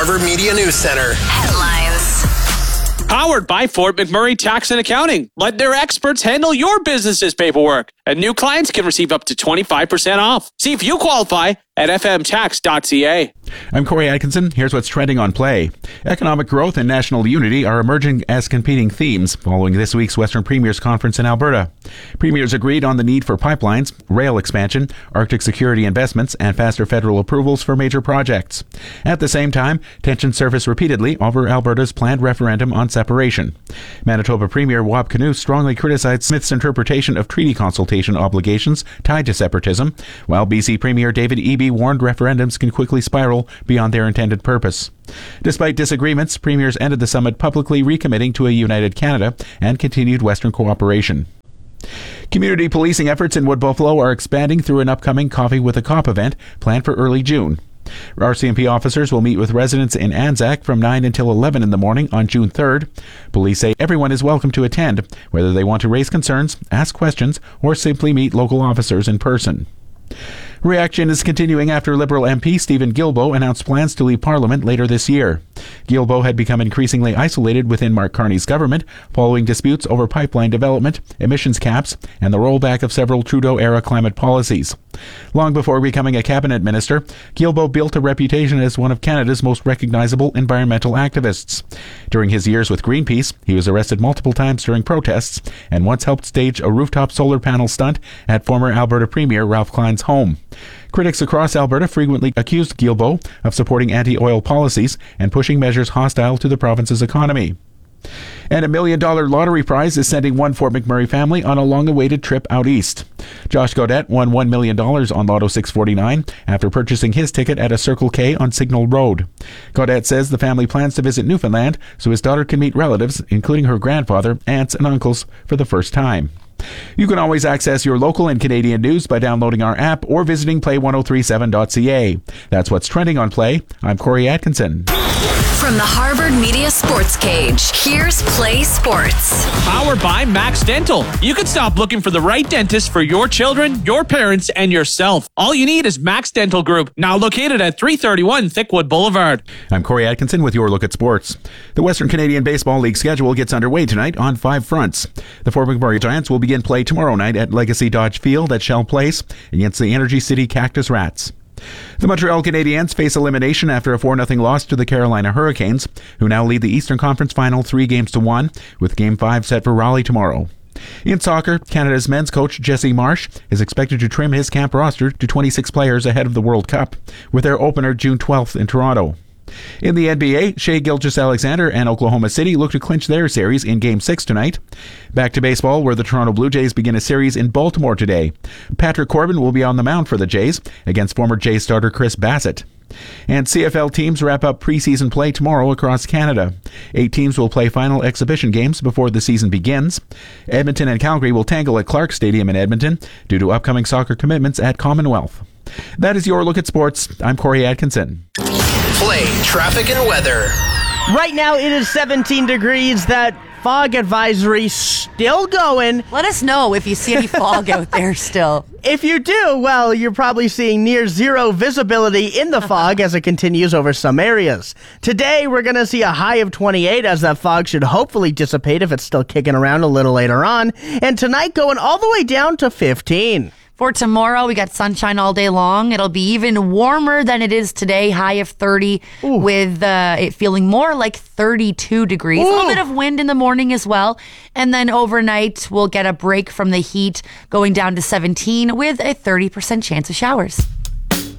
Harvard Media News Center. Headlines. Powered by Fort McMurray Tax and Accounting. Let their experts handle your business's paperwork. And new clients can receive up to 25% off. See if you qualify at fmtax.ca. I'm Corey Atkinson. Here's what's trending on Play. Economic growth and national unity are emerging as competing themes following this week's Western Premiers Conference in Alberta. Premiers agreed on the need for pipelines, rail expansion, Arctic security investments, and faster federal approvals for major projects. At the same time, tensions surfaced repeatedly over Alberta's planned referendum on separation. Manitoba Premier Wab Kinew strongly criticized Smith's interpretation of treaty consultation obligations tied to separatism, while BC Premier David Eby warned referendums can quickly spiral beyond their intended purpose. Despite disagreements, premiers ended the summit publicly recommitting to a united Canada and continued Western cooperation. Community policing efforts in Wood Buffalo are expanding through an upcoming Coffee with a Cop event planned for early June. RCMP officers will meet with residents in Anzac from 9 until 11 in the morning on June 3rd. Police say everyone is welcome to attend, whether they want to raise concerns, ask questions, or simply meet local officers in person. Reaction is continuing after Liberal MP Stephen Guilbeault announced plans to leave Parliament later this year. Guilbeault had become increasingly isolated within Mark Carney's government following disputes over pipeline development, emissions caps, and the rollback of several Trudeau-era climate policies. Long before becoming a cabinet minister, Guilbeault built a reputation as one of Canada's most recognizable environmental activists. During his years with Greenpeace, he was arrested multiple times during protests and once helped stage a rooftop solar panel stunt at former Alberta Premier Ralph Klein's home. Critics across Alberta frequently accused Guilbeault of supporting anti-oil policies and pushing measures hostile to the province's economy. And a $1 million lottery prize is sending one Fort McMurray family on a long-awaited trip out east. Josh Gaudette won $1 million on Lotto 649 after purchasing his ticket at a Circle K on Signal Road. Gaudette says the family plans to visit Newfoundland so his daughter can meet relatives, including her grandfather, aunts, and uncles, for the first time. You can always access your local and Canadian news by downloading our app or visiting play1037.ca. That's what's trending on Play. I'm Corey Atkinson. From the Harvard Media Sports Cage, here's Play Sports. Powered by Max Dental. You can stop looking for the right dentist for your children, your parents, and yourself. All you need is Max Dental Group, now located at 331 Thickwood Boulevard. I'm Corey Atkinson with your look at sports. The Western Canadian Baseball League schedule gets underway tonight on 5 fronts. The Fort McMurray Giants will begin play tomorrow night at Legacy Dodge Field at Shell Place against the Energy City Cactus Rats. The Montreal Canadiens face elimination after a 4-0 loss to the Carolina Hurricanes, who now lead the Eastern Conference Final 3-1, with Game 5 set for Raleigh tomorrow. In soccer, Canada's men's coach Jesse Marsh is expected to trim his camp roster to 26 players ahead of the World Cup, with their opener June 12th in Toronto. In the NBA, Shai Gilgeous-Alexander and Oklahoma City look to clinch their series in Game 6 tonight. Back to baseball, where the Toronto Blue Jays begin a series in Baltimore today. Patrick Corbin will be on the mound for the Jays against former Jays starter Chris Bassett. And CFL teams wrap up preseason play tomorrow across Canada. 8 teams will play final exhibition games before the season begins. Edmonton and Calgary will tangle at Clark Stadium in Edmonton due to upcoming soccer commitments at Commonwealth. That is your look at sports. I'm Corey Atkinson. Play, traffic, and weather. Right now it is 17 degrees. That fog advisory still going. Let us know if you see any fog out there still. If you do, well, you're probably seeing near zero visibility in the fog as it continues over some areas. Today, we're going to see a high of 28 as that fog should hopefully dissipate if it's still kicking around a little later on. And tonight going all the way down to 15. For tomorrow, we got sunshine all day long. It'll be even warmer than it is today, high of 30, with it feeling more like 32 degrees. A little bit of wind in the morning as well. And then overnight, we'll get a break from the heat, going down to 17 with a 30% chance of showers.